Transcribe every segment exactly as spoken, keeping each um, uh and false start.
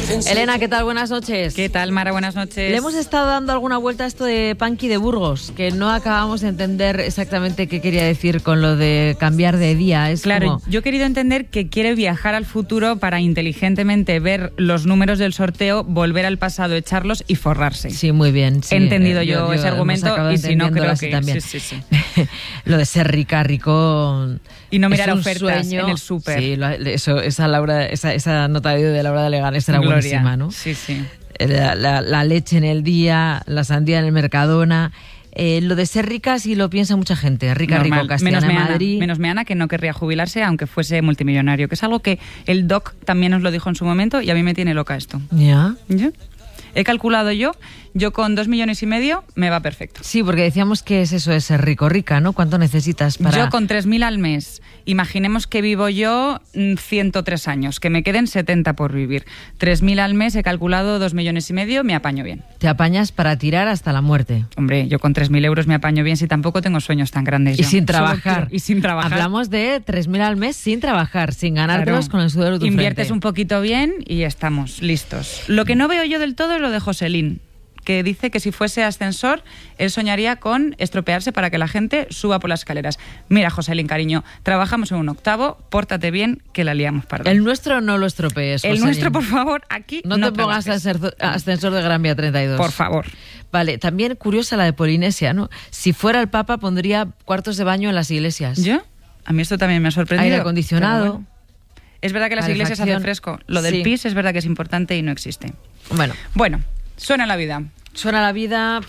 Elena, ¿qué tal? Buenas noches. ¿Qué tal, Mara? Buenas noches. Le hemos estado dando alguna vuelta a esto de Punky de Burgos, que no acabamos de entender exactamente qué quería decir con lo de cambiar de día. Es claro, como... yo he querido entender que quiere viajar al futuro para inteligentemente ver los números del sorteo, volver al pasado, echarlos y forrarse. Sí, muy bien. Sí, he entendido eh, yo, yo, yo ese argumento y si no creo que... También. Sí, sí, sí. Lo de ser rica, rico... Y no mirar es un ofertas sueño. en el súper. Sí, lo, eso, esa, Laura, esa, esa nota de, de Laura de Leganés era Gloria. buenísima, ¿no? Sí, sí. La, la, la leche en el día, la sandía en el Mercadona. Eh, lo de ser rica sí lo piensa mucha gente. Rica, Normal. rico, Castellana, menos Meana, Madrid. Menos Meana, que no querría jubilarse aunque fuese multimillonario, que es algo que el doc también nos lo dijo en su momento y a mí me tiene loca esto. Ya. ¿Ya? He calculado yo, yo con dos millones y medio me va perfecto. Sí, porque decíamos que es eso de ser rico, rica, ¿no? ¿Cuánto necesitas para...? Yo con tres mil al mes, imaginemos que vivo yo ciento tres años, que me queden setenta por vivir. tres mil al mes, he calculado dos millones y medio, me apaño bien. Te apañas para tirar hasta la muerte. Hombre, yo con tres mil euros me apaño bien si tampoco tengo sueños tan grandes. Y yo. sin trabajar. Solo, y sin trabajar. Hablamos de tres mil al mes sin trabajar, sin ganártelos Claro. con el sudor de tu Inviertes frente. un poquito bien y estamos listos. Lo que no veo yo del todo es lo de Joselín, que dice que si fuese ascensor, él soñaría con estropearse para que la gente suba por las escaleras. Mira, Joselín, cariño, trabajamos en un octavo, pórtate bien, que la liamos parda. El nuestro no lo estropees, El Joselín. nuestro, por favor, aquí No, no te pongas trabajes. ascensor, ascensor de Gran Vía treinta y dos. Por favor. Vale, también curiosa la de Polinesia, ¿no? Si fuera el Papa pondría cuartos de baño en las iglesias. ¿Yo? A mí esto también me ha sorprendido. Aire acondicionado. Pero bueno. Es verdad que las iglesias hace calefacción. fresco. Lo del Sí. pis es verdad que es importante y no existe. Bueno, Bueno, suena la vida. suena la vida...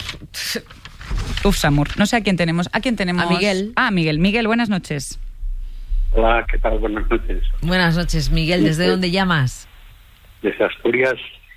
Uf, Samur. No sé a quién tenemos. ¿A quién tenemos? A Miguel. Ah, Miguel. Miguel, buenas noches. Hola, ¿qué tal? Buenas noches. Buenas noches, Miguel. ¿Desde Sí. dónde llamas? Desde Asturias.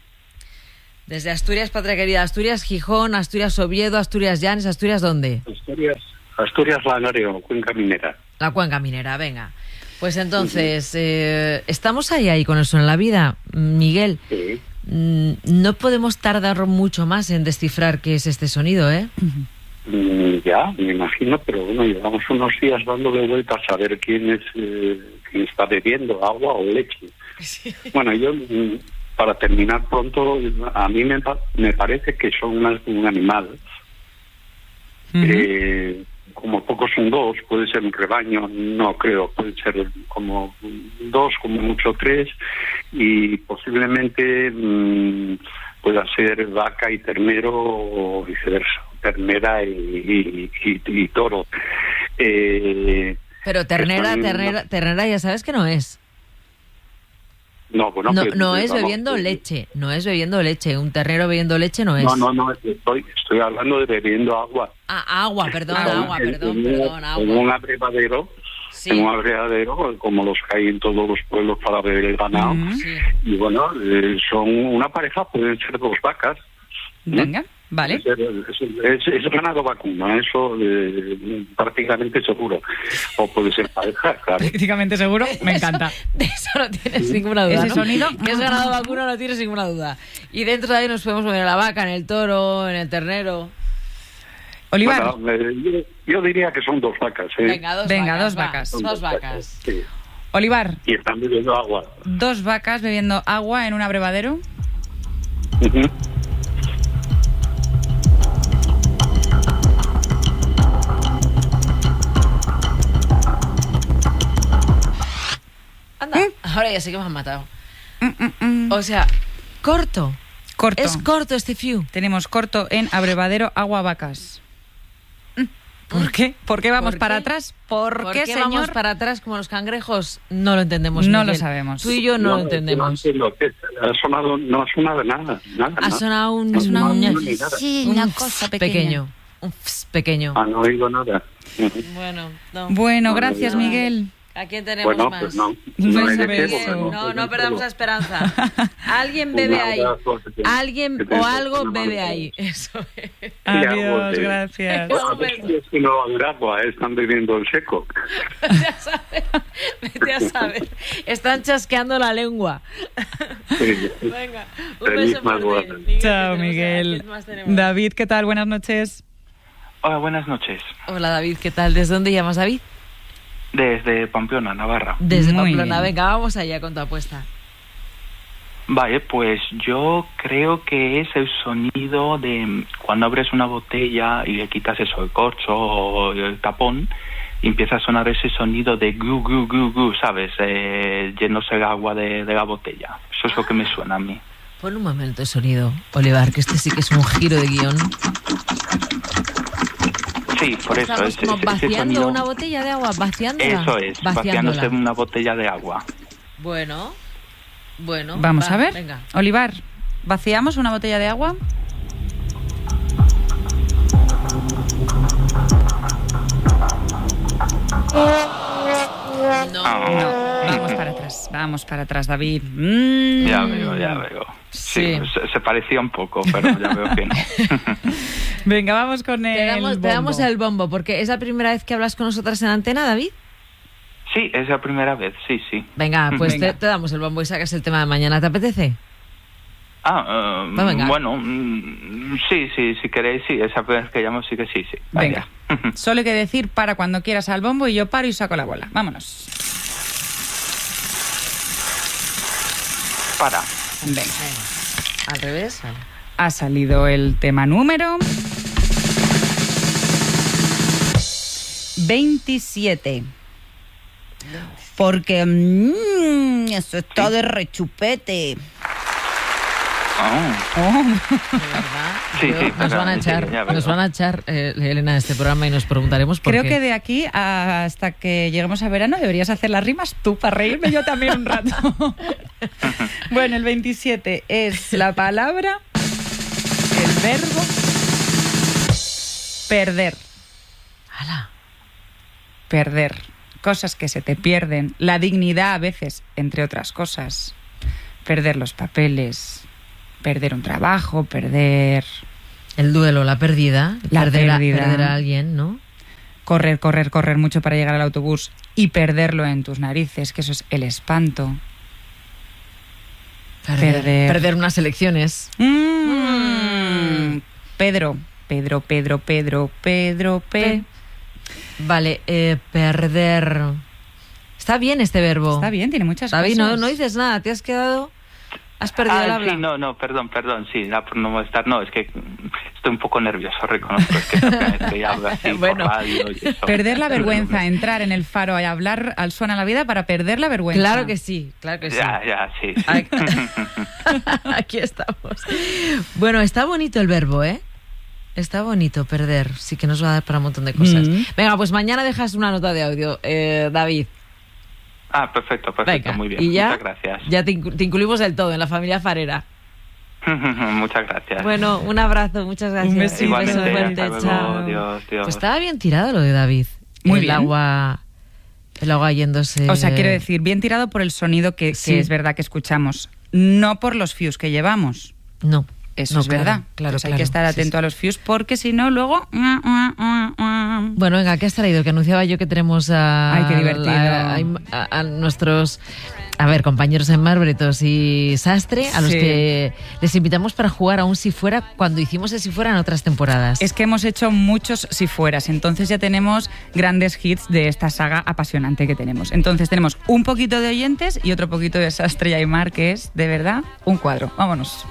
Desde Asturias, patria querida. Asturias, Gijón, Asturias, Oviedo, Asturias, Llanes, Asturias, ¿dónde? Asturias, Asturias Langreo, Cuenca Minera. La Cuenca Minera, venga. Pues entonces, eh, estamos ahí, ahí con el Suena la Vida. Miguel, Sí. mm, no podemos tardar mucho más en descifrar qué es este sonido, ¿eh? Mm, ya, me imagino, pero bueno, llevamos unos días dándole vueltas a ver quién es eh, quién está bebiendo, agua o leche. Bueno, yo, mm, para terminar pronto, a mí me, pa- me parece que son más de un animal. Ujú. Eh, como pocos son dos, puede ser un rebaño, no creo, puede ser como dos, como mucho tres, y posiblemente mmm, pueda ser vaca y ternero o viceversa, ternera y, y, y, y toro. Eh, Pero ternera, están- ternera, ternera ya sabes que no es. No, bueno, No, pues, no es vamos, bebiendo eh, leche, no es bebiendo leche. Un ternero bebiendo leche no es. No, no, no, estoy, estoy hablando de bebiendo agua. Ah, agua, perdón, Agua. agua, En- perdón, en, perdón, En agua. un abrevadero, Sí. en un abrevadero, como los que hay en todos los pueblos para beber el ganado. Ujú. Sí. Y bueno, eh, son una pareja, pueden ser dos vacas. Venga, vale. Es, es, es ganado vacuno, eso eh, prácticamente seguro. O puede ser pareja, claro. Prácticamente seguro, me encanta. De eso no tienes ninguna duda. Ese ¿no? sonido. Que es ganado vacuno, no tienes ninguna duda. Y dentro de ahí nos podemos mover en la vaca, en el toro, en el ternero. Olivar, Bueno, eh, yo, yo diría que son dos vacas. ¿eh? Venga, dos Venga, vacas. dos va, vacas. Son Dos vacas. Sí. Olivar, Y están bebiendo agua. dos vacas bebiendo agua en un abrevadero. Ujú. Anda, ahora ya sé que me han matado. Mm, mm, mm. O sea, corto. Corto. Es corto este fiu. Tenemos corto en abrevadero agua vacas. Mm, ¿Por qué? ¿Por qué vamos ¿Por para qué? atrás? ¿Por, ¿Por qué, qué señor? vamos para atrás como los cangrejos? No lo entendemos, No Miguel. lo sabemos. Tú y yo no, lo No entendemos. entiendo que ha sonado, no ha sonado nada. nada Ha nada. sonado un... Ha sonado un- ni nada. Sí, un una ps cosa pequeño. pequeña. Un ps pequeño. Ah, no oído nada. Ujú. Bueno, no. Bueno, No, gracias, no. Miguel. ¿A quién tenemos Bueno, más? pues no. No hay se de ve qué, eso. porque No, no no perdamos la esperanza. Alguien Un bebe ahí. abrazo, que te- Alguien que te- o algo una bebe mano. ahí. Eso es. Adiós, sí. gracias. Bueno, a ver si es que no va a haber agua, eh, están bebiendo el seco. Vete a saber. Vete a saber. Están chasqueando la lengua. Sí. Venga, un Feliz beso por madrugada. ti. Miguel, Chao, que tenemos a- Miguel. ¿quién más tenemos? David, ¿qué tal? Buenas noches. Hola, buenas noches. Hola, David, ¿qué tal? ¿Desde dónde llamas, David? Desde Pamplona, Navarra. Desde Muy Pamplona. bien. Venga, vamos allá con tu apuesta. Vale, pues yo creo que es el sonido de cuando abres una botella y le quitas eso, el corcho o el tapón, y empieza a sonar ese sonido de gu, gu, gu, gu, ¿sabes? Eh, yéndose el agua de, de la botella. Eso es lo que me suena a mí. Pon un momento de sonido, Olivar, que este sí que es un giro de guión. Sí, por eso. Estamos Ese, como ese vaciando sonido, una botella de agua, vaciándola. Eso es, Vaciándola. vaciándose una botella de agua. Bueno, bueno. Vamos va, a ver. Venga. Olivar, ¿vaciamos una botella de agua? No. No. Vamos para atrás, vamos para atrás, David. Mm. Ya veo, ya veo. Sí, Sí. Se, se parecía un poco, pero ya veo que no. Venga, vamos con el Te damos, te bombo. damos el bombo, porque es la primera vez que hablas con nosotras en antena, David. Sí, es la primera vez, sí, sí. Venga, pues Venga. Te, te damos el bombo y sacas el tema de mañana. ¿Te apetece? Ah, uh, Pues venga. bueno, mm, sí, sí, si queréis, sí, esa vez que llamo sí que sí, sí. Venga, Vaya. solo hay que decir para cuando quieras al bombo y yo paro y saco la bola. Vámonos. Para. Venga. Al revés. Vale. Ha salido el tema número veintisiete. Porque mmm, eso está de rechupete. Oh. Oh. De verdad. Sí, Yo- sí, nos van a claramente, echar, ya veo. nos van a echar eh, Elena, de este programa y nos preguntaremos por Creo qué. que de aquí hasta que lleguemos a verano deberías hacer las rimas tú para reírme yo también un rato. Bueno, el veintisiete es la palabra, el verbo, perder. ¡Hala! Perder. Cosas que se te pierden. La dignidad a veces, entre otras cosas. Perder los papeles. Perder un trabajo. Perder... El duelo, la pérdida. La perder, a- pérdida. perder a alguien, ¿no? Correr, correr, correr mucho para llegar al autobús y perderlo en tus narices, que eso es el espanto. Perder, Perder. perder unas elecciones. Mm. Pedro, Pedro, Pedro, Pedro, Pedro, P. Vale, eh, perder. Está bien este verbo. Está bien, tiene muchas David, cosas. no, no dices nada, te has quedado. Has perdido el Ah, habla. sí, no, no, perdón, perdón, sí, la por no molestar, no, es que estoy un poco nervioso, reconozco, es que es la primera vez que hablo así Bueno. por radio y eso. Perder la vergüenza, entrar en el faro y hablar al suena la vida para perder la vergüenza. Claro que sí, claro que sí. Ya, ya, sí. Ay. Aquí estamos. Bueno, está bonito el verbo, ¿eh? Está bonito perder. Sí que nos va a dar para un montón de cosas. Mm. Venga, pues mañana dejas una nota de audio, eh, David. Ah, perfecto, perfecto, Venga, muy bien, y ya, muchas gracias. ya te, incu- te incluimos del todo en la familia farera. Muchas gracias. Bueno, un abrazo, muchas gracias. Un besito. Igualmente, beso hasta fuerte, luego, chao. adiós, adiós. Pues estaba bien tirado lo de David. Muy el bien. agua, el agua yéndose. O sea, quiero decir, bien tirado por el sonido que, Sí. que es verdad que escuchamos, no por los fuse que llevamos. No. Eso no, es claro, verdad. Claro, Entonces hay claro. que estar Sí, atento sí. a los fuse porque si no, luego... Bueno, venga, ¿qué has traído? Que anunciaba yo que tenemos a, Ay, qué divertido. a, a- a nuestros, a ver, compañeros en Marbretos y Sastre, a los Sí. que les invitamos para jugar a un Si Fuera cuando hicimos el Si Fuera en otras temporadas. Es que hemos hecho muchos si fueras, entonces ya tenemos grandes hits de esta saga apasionante que tenemos. Entonces tenemos un poquito de oyentes y otro poquito de Sastre y Aymar, que es, de verdad, un cuadro. Vámonos.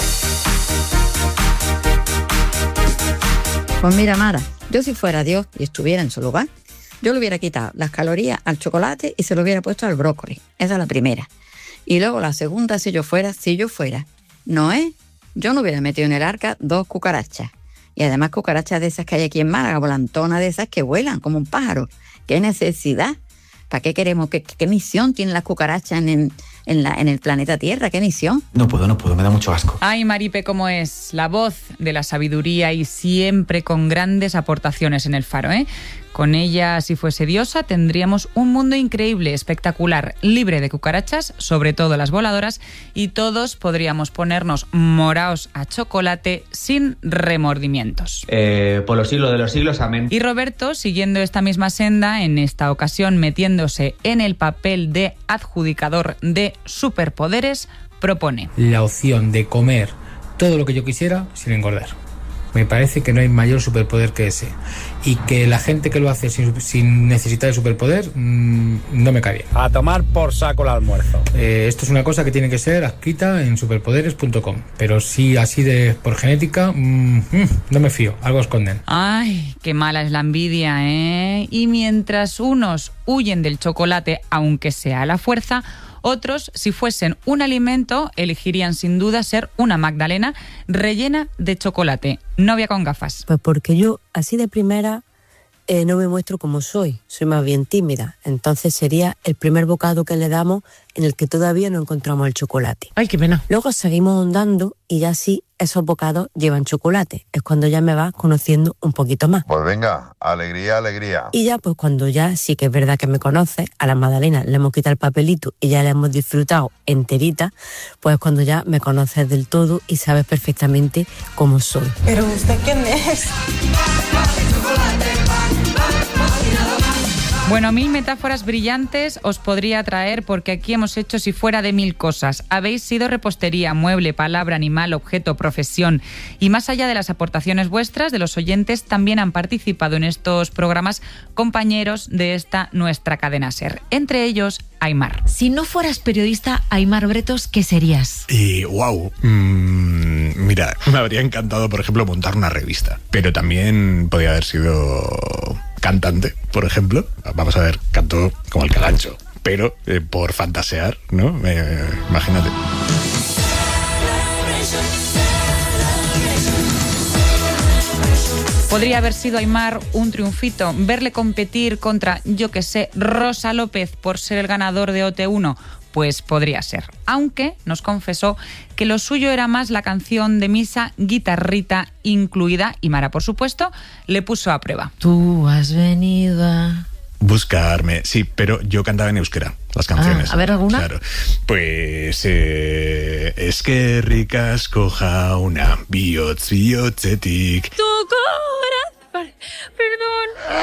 Pues mira, Mara, yo si fuera Dios y estuviera en su lugar, yo le hubiera quitado las calorías al chocolate y se lo hubiera puesto al brócoli. Esa es la primera. Y luego la segunda, si yo fuera, si yo fuera Noé, yo no hubiera metido en el arca dos cucarachas. Y además cucarachas de esas que hay aquí en Málaga, volantonas de esas que vuelan como un pájaro. ¿Qué necesidad? ¿Para qué queremos? ¿Qué, qué misión tienen las cucarachas en, en, en, la, en el planeta Tierra? ¿Qué misión? No puedo, no puedo, me da mucho asco. Ay, Maripe, cómo es la voz de la sabiduría y siempre con grandes aportaciones en el faro, ¿eh? Con ella, si fuese diosa, tendríamos un mundo increíble, espectacular, libre de cucarachas, sobre todo las voladoras, y todos podríamos ponernos moraos a chocolate sin remordimientos. Eh, por los siglos de los siglos, amén. Y Roberto, siguiendo esta misma senda, en esta ocasión metiéndose en el papel de adjudicador de superpoderes, propone. La opción de comer todo lo que yo quisiera sin engordar. Me parece que no hay mayor superpoder que ese. Y que la gente que lo hace sin, sin necesitar de superpoder, mmm, no me cae bien. A tomar por saco el almuerzo. Eh, esto es una cosa que tiene que ser adscrita en superpoderes punto com. Pero sí, así de por genética, mmm, no me fío. Algo esconden. Ay, qué mala es la envidia, ¿eh? Y mientras unos huyen del chocolate, aunque sea a la fuerza, otros, si fuesen un alimento, elegirían sin duda ser una magdalena rellena de chocolate. Novia con gafas. Pues porque yo, así de primera, eh, no me muestro como soy. Soy más bien tímida. Entonces sería el primer bocado que le damos en el que todavía no encontramos el chocolate. Ay, qué pena. Luego seguimos ahondando y ya sí, esos bocados llevan chocolate. Es cuando ya me vas conociendo un poquito más. Pues venga, alegría, alegría. Y ya, pues cuando ya sí que es verdad que me conoces, a la magdalena le hemos quitado el papelito y ya la hemos disfrutado enterita, pues cuando ya me conoces del todo y sabes perfectamente cómo soy. ¿Pero usted quién es? Bueno, mil metáforas brillantes os podría traer porque aquí hemos hecho si fuera de mil cosas. Habéis sido repostería, mueble, palabra, animal, objeto, profesión. Y más allá de las aportaciones vuestras, de los oyentes, también han participado en estos programas compañeros de esta nuestra cadena SER. Entre ellos, Aimar. Si no fueras periodista, Aimar Bretos, ¿qué serías? Y wow, mmm, mira, me habría encantado, por ejemplo, montar una revista. Pero también podría haber sido cantante, por ejemplo. Vamos a ver, canto como el Calancho, pero eh, por fantasear, ¿no? Eh, imagínate. Podría haber sido Aimar un triunfito, verle competir contra, yo que sé, Rosa López por ser el ganador de O T uno. Pues podría ser, aunque nos confesó que lo suyo era más la canción de misa, guitarrita incluida, y Mara, por supuesto, le puso a prueba. Tú has venido a... Buscarme, sí, pero yo cantaba en euskera las canciones. Ah, a ver, ¿alguna? Claro. Pues eh, es que ricas coja una biotz biotzetik. Tu corazón, perdón.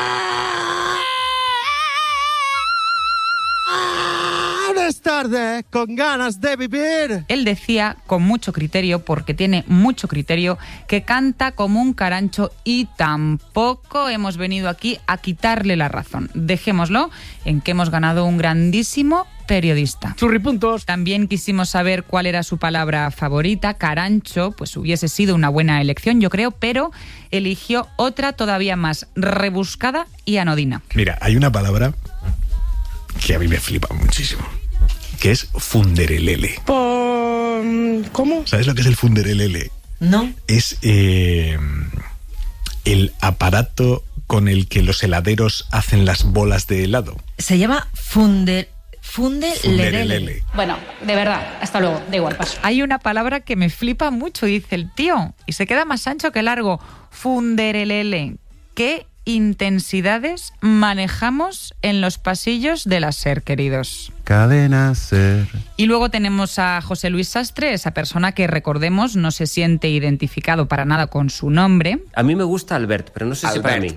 Es tarde, con ganas de vivir. Él decía, con mucho criterio, porque tiene mucho criterio, que canta como un carancho y tampoco hemos venido aquí a quitarle la razón. Dejémoslo en que hemos ganado un grandísimo periodista. Churripuntos. También quisimos saber cuál era su palabra favorita. Carancho, pues hubiese sido una buena elección, yo creo, pero eligió otra todavía más rebuscada y anodina. Mira, hay una palabra que a mí me flipa muchísimo, que es funderelele. ¿Cómo? ¿Sabes lo que es el funderelele? No. Es eh, el aparato con el que los heladeros hacen las bolas de helado. Se llama funde... Funderelele. Bueno, de verdad, hasta luego, da igual, paso. Hay una palabra que me flipa mucho, dice el tío, y se queda más ancho que largo. Funderelele. ¿Qué intensidades manejamos en los pasillos de la SER, queridos? Cadena SER. Y luego tenemos a José Luis Sastre, esa persona que, recordemos, no se siente identificado para nada con su nombre. A mí me gusta Albert, pero no sé Albert. si para mí.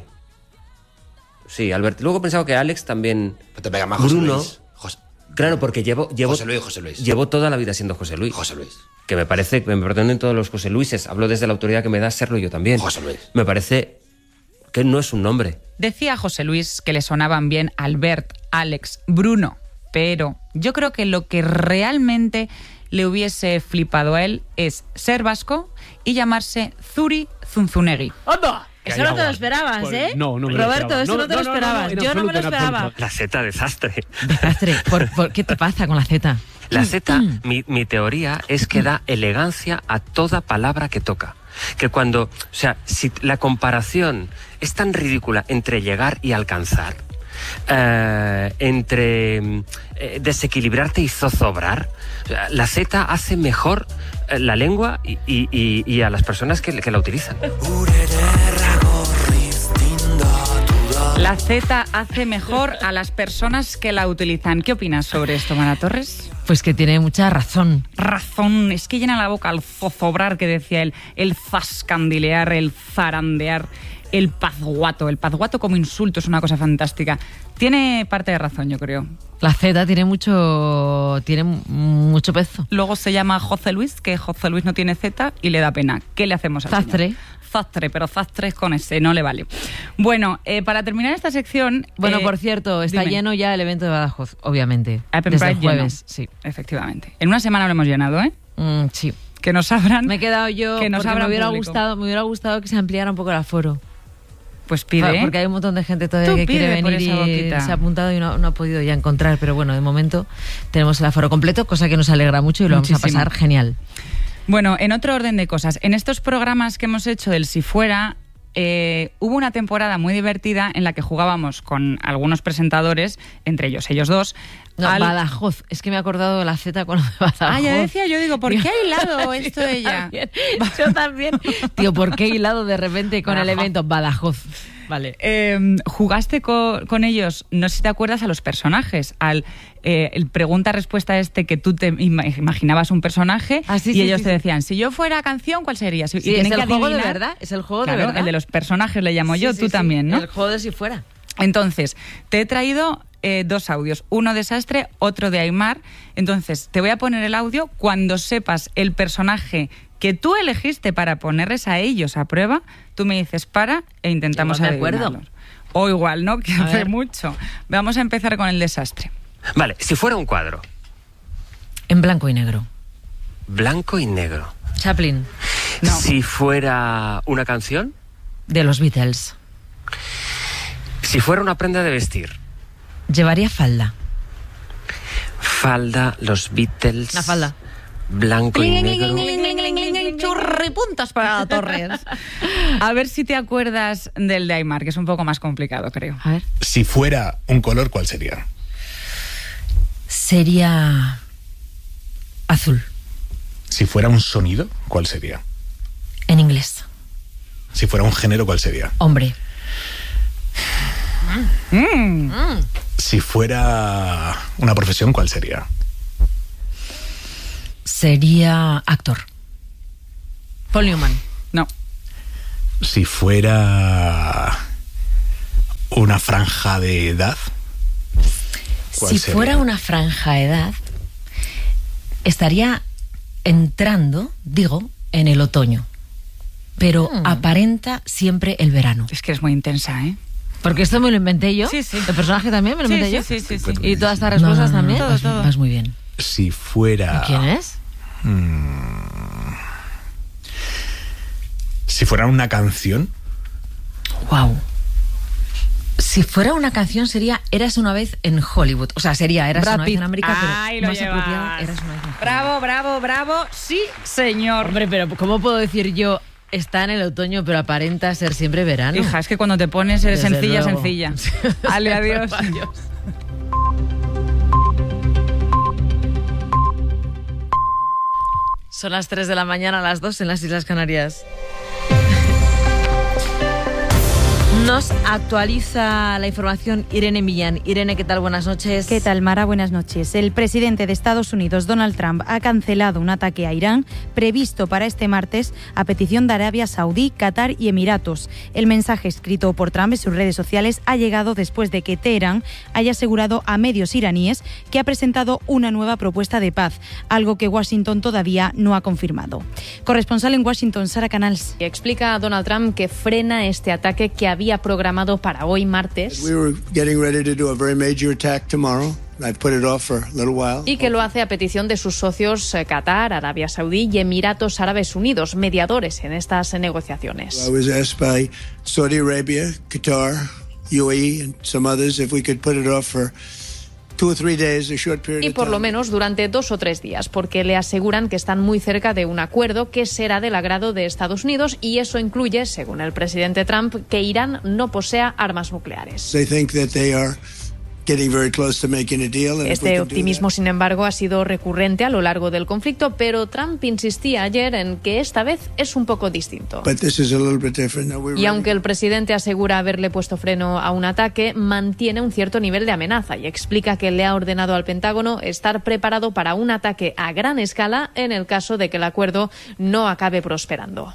Sí, Albert. Luego pensaba que Alex también... Pero te pega más José Bruno. Luis. José... Claro, porque llevo, llevo... José Luis, José Luis. Llevo toda la vida siendo José Luis. José Luis. Que me parece... Me perdonen todos los José Luises. Hablo desde la autoridad que me da serlo yo también. José Luis. Me parece que no es un nombre. Decía José Luis que le sonaban bien Albert, Alex, Bruno, pero yo creo que lo que realmente le hubiese flipado a él es ser vasco y llamarse Zuri Zunzunegui. ¡Anda! Eso no te lo esperabas, Pues, ¿eh? no, no me lo Roberto, esperaba. eso no, No, te lo no, no, esperabas. no, en Yo no me lo absoluto, en esperaba. absoluto. La Z desastre. Desastre. ¿Por, por qué te pasa con la Z? La Z, mi, mi teoría es que da elegancia a toda palabra que toca. Que cuando, o sea, si la comparación es tan ridícula entre llegar y alcanzar, eh, entre eh, desequilibrarte y zozobrar, o sea, la Z hace mejor eh, la lengua y, y, y, y a las personas que, que la utilizan. La Z hace mejor a las personas que la utilizan. ¿Qué opinas sobre esto, Mara Torres? Pues que tiene mucha razón. Razón, es que llena la boca al zozobrar que decía él, el zascandilear, el zarandear, el pazguato. El pazguato como insulto es una cosa fantástica. Tiene parte de razón, yo creo. La Z tiene mucho tiene mucho peso. Luego se llama José Luis, que José Luis no tiene Z y le da pena. ¿Qué le hacemos al Sastre. señor? Zastre, pero Zastre es con ese, no le vale. Bueno, eh, para terminar esta sección... Bueno, eh, por cierto, está dime. lleno ya el evento de Badajoz, obviamente. Open desde el Pride lleno. jueves, sí. Efectivamente. En una semana lo hemos llenado, ¿eh? Mm, sí. Que nos abran... Me he quedado yo que nos porque abran me hubiera público. gustado, me hubiera gustado que se ampliara un poco el aforo. Pues pide. Porque hay un montón de gente todavía Tú que quiere pide por venir esa y boquita. se ha apuntado y no, no ha podido ya encontrar. Pero bueno, de momento tenemos el aforo completo, cosa que nos alegra mucho y lo Muchísimo. vamos a pasar genial. Bueno, en otro orden de cosas, en estos programas que hemos hecho del Si Fuera, eh, hubo una temporada muy divertida en la que jugábamos con algunos presentadores, entre ellos ellos dos. No, al- Badajoz. Es que me he acordado de la Z con lo de Badajoz. Ah, ya decía yo, digo, ¿por qué ha hilado esto Yo ella? también, Yo también. Tío, ¿por qué he hilado de repente con el Badajoz. evento Badajoz? Vale. Eh, jugaste co- con ellos, no sé si te acuerdas, a los personajes, al eh, el pregunta-respuesta este que tú te ima- imaginabas un personaje Ah, sí, y sí, ellos sí, te sí. decían, si yo fuera canción, ¿cuál sería? Si- Sí, y es tienen el que juego de adivinar- verdad, es el juego Claro, de verdad. el de los personajes le llamo Sí, yo, sí, tú sí. también, ¿no? El juego de Si Fuera. Entonces, te he traído eh, dos audios, uno de Sastre, otro de Aymar. Entonces, te voy a poner el audio cuando sepas el personaje que tú elegiste para ponerles a ellos a prueba, tú me dices para e intentamos Igual me acuerdo. adivinarlos. O igual, ¿no? Que A hace ver. mucho. Vamos a empezar con el desastre. Vale, si fuera un cuadro, En blanco y negro. blanco y negro. Chaplin. Si fuera una canción, De los Beatles. si fuera una prenda de vestir, Llevaría falda. falda, los Beatles, Una falda. blanco y negro. Churripuntas para Torres. A ver si te acuerdas del de Aymar, que es un poco más complicado, creo. A ver. Si fuera un color, ¿cuál sería? Sería azul. Si fuera un sonido, ¿cuál sería? En inglés. Si fuera un género, ¿cuál sería? Hombre. Mm. Si fuera una profesión, ¿cuál sería? Sería actor. Paul Newman. No. Si fuera una franja de edad, ¿cuál Si sería? fuera una franja de edad, estaría entrando, digo, en el otoño. Pero aparenta siempre el verano. Es que es muy intensa, ¿eh? Porque esto me lo inventé yo. Sí, sí. El personaje también me lo Sí, inventé sí, yo. sí, sí, sí. Y todas estas respuestas No, no, no, también. todo, vas, todo. vas muy bien. Si fuera... ¿Y quién es? Mm, si fuera una canción, Wow. Si fuera una canción sería Eras una vez en Hollywood. O sea, sería Eras Brad una vez Pitt. en América, Ay, pero lo más llevas. apropiado, Eras una vez en Hollywood. Bravo, bravo, bravo. Sí, señor. Hombre, pero ¿cómo puedo decir yo está en el otoño, pero aparenta ser siempre verano? Hija, es que cuando te pones eres Desde sencilla, luego. sencilla. Ale, adiós. Adiós. Son las tres de la mañana, las dos en las Islas Canarias. Nos actualiza la información Irene Millán. Irene, ¿qué tal? Buenas noches. ¿Qué tal, Mara? Buenas noches. El presidente de Estados Unidos, Donald Trump, ha cancelado un ataque a Irán previsto para este martes a petición de Arabia Saudí, Qatar y Emiratos. El mensaje escrito por Trump en sus redes sociales ha llegado después de que Teherán haya asegurado a medios iraníes que ha presentado una nueva propuesta de paz, algo que Washington todavía no ha confirmado. Corresponsal en Washington, Sara Canals. Explica a Donald Trump que frena este ataque que había programado para hoy martes We were getting ready to do a very major attack tomorrow. I put it off for a little while. y que lo hace a petición de sus socios eh, Qatar, Arabia Saudí y Emiratos Árabes Unidos, mediadores en estas negociaciones. I was asked by Saudi Arabia, Qatar, U A E, and some others if we could put it off for two or three days, a short period Y of por lo time. menos durante dos o tres días, porque le aseguran que están muy cerca de un acuerdo que será del agrado de Estados Unidos y eso incluye, según el presidente Trump, que Irán no posea armas nucleares. They think that they are getting very close to making a deal. And if we Este could do optimismo, sin embargo, ha sido recurrente a lo largo del conflicto, pero Trump insistía ayer en que esta vez es un poco distinto. that, but this is a little bit different. Now, we're Y ready. aunque el presidente asegura haberle puesto freno a un ataque, mantiene un cierto nivel de amenaza y explica que le ha ordenado al Pentágono estar preparado para un ataque a gran escala en el caso de que el acuerdo no acabe prosperando.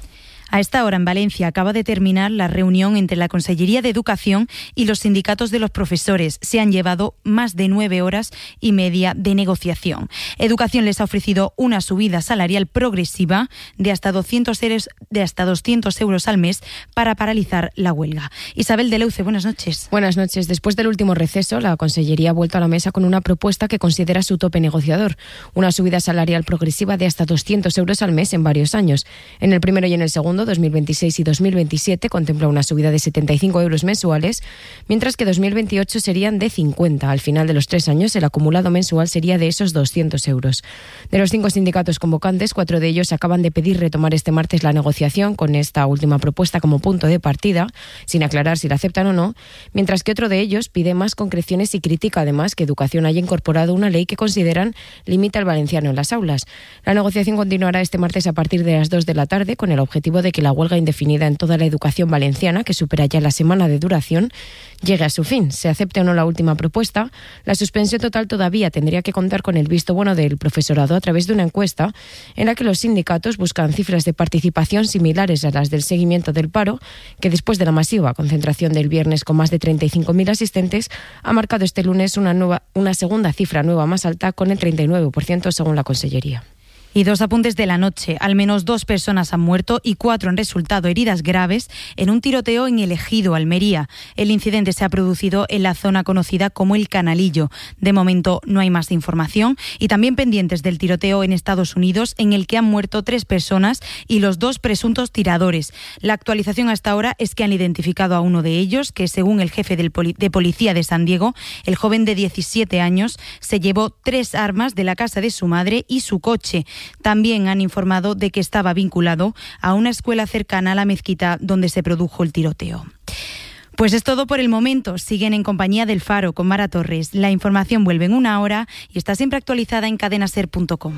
A esta hora en Valencia acaba de terminar la reunión entre la Consellería de Educación y los sindicatos de los profesores. Se han llevado más de nueve horas y media de negociación. Educación les ha ofrecido una subida salarial progresiva de hasta doscientos euros, de hasta doscientos euros al mes para paralizar la huelga. Isabel de Leuce, buenas noches. Buenas noches. Después del último receso, la Consellería ha vuelto a la mesa con una propuesta que considera su tope negociador, una subida salarial progresiva de hasta doscientos euros al mes en varios años. En el primero y en el segundo, dos mil veintiséis y dos mil veintisiete, contempla una subida de setenta y cinco euros mensuales, mientras que dos mil veintiocho serían de cincuenta. Al final de los tres años, el acumulado mensual sería de esos doscientos euros. De los cinco sindicatos convocantes, cuatro de ellos acaban de pedir retomar este martes la negociación con esta última propuesta como punto de partida, sin aclarar si la aceptan o no, mientras que otro de ellos pide más concreciones y critica además que Educación haya incorporado una ley que consideran limita el valenciano en las aulas. La negociación continuará este martes a partir de las dos de la tarde con el objetivo de que la huelga indefinida en toda la educación valenciana, que supera ya la semana de duración, llegue a su fin. Se acepte o no la última propuesta, la suspensión total todavía tendría que contar con el visto bueno del profesorado a través de una encuesta en la que los sindicatos buscan cifras de participación similares a las del seguimiento del paro, que después de la masiva concentración del viernes con más de treinta y cinco mil asistentes, ha marcado este lunes una, nueva, una segunda cifra nueva más alta con el treinta y nueve por ciento según la Consellería. Y dos apuntes de la noche. Al menos dos personas han muerto y cuatro han resultado heridas graves en un tiroteo en El Ejido, Almería. El incidente se ha producido en la zona conocida como El Canalillo. De momento no hay más información. Y también pendientes del tiroteo en Estados Unidos, en el que han muerto tres personas y los dos presuntos tiradores. La actualización hasta ahora es que han identificado a uno de ellos, que según el jefe del poli- de policía de San Diego, el joven de diecisiete años se llevó tres armas de la casa de su madre y su coche. También han informado de que estaba vinculado a una escuela cercana a la mezquita donde se produjo el tiroteo. Pues es todo por el momento. Siguen en compañía del Faro con Mara Torres. La información vuelve en una hora y está siempre actualizada en cadena ser punto com.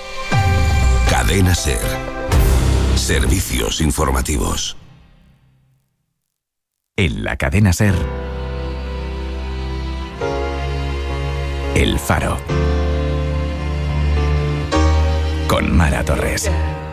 Cadena Ser. Servicios informativos. En la Cadena Ser. El Faro. Con Mara Torres.